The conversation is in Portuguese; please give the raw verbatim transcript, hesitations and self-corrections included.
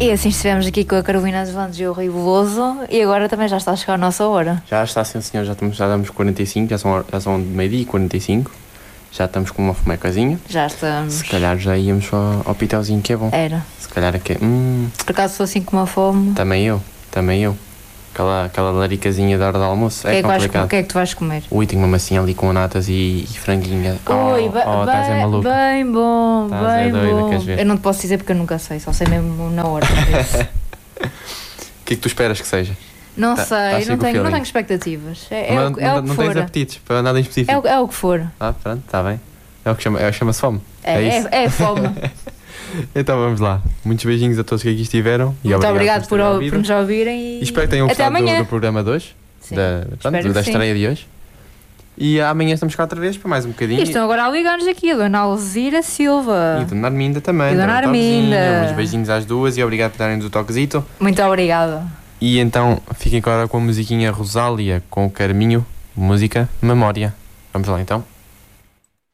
E assim estivemos aqui com a Carolina Deslandes e o Rui Veloso e agora também já está a chegar a nossa hora. Já está, sim senhor, já estamos, já damos quarenta e cinco, já são, já são meio-dia e quarenta e cinco. Já estamos com uma fomecazinha. Já estamos. Se calhar já íamos ao, ao pitauzinho, que é bom. Era. Se calhar é que é... Hum, Por acaso estou assim com uma fome. também eu, também eu. Aquela, aquela laricazinha da hora do almoço, O que é é que vais- complicado. o que é que tu vais comer? Ui, tenho uma massinha ali com natas e, e franguinha. Ui, oh, ba- oh, estás é bem, maluco. bem bom, Estás é bem doida, bom. queres ver? Eu não te posso dizer porque eu nunca sei, só sei mesmo na hora. por isso. O que é que tu esperas que seja? Não Tá- sei, tá assim não, com o tenho, não feeling. tenho expectativas. É, é não o, que- é não, o que não for. tens apetites para nada em específico? É o, é o que for. Ah, pronto, está bem. É o que chama, é, o que chama-se fome. É, É isso? é, é fome. Então vamos lá. Muitos beijinhos a todos que aqui estiveram. E Muito obrigado por, terem por ouvido. nos ouvirem e, E espero que tenham até gostado do, amanhã. do programa de hoje. Sim, Da, pronto, espero da que sim. estreia de hoje. E amanhã estamos cá outra vez para mais um bocadinho. E estão agora a ligar-nos aqui, a Dona Alzira Silva. E a Dona Arminda também. E a Dona dá um toquezinho. Arminda. Uns beijinhos às duas e obrigado por darem-nos o toquezito. Muito obrigada. E então fiquem agora com a musiquinha Rosália com o Carminho, música Memória. Vamos lá então.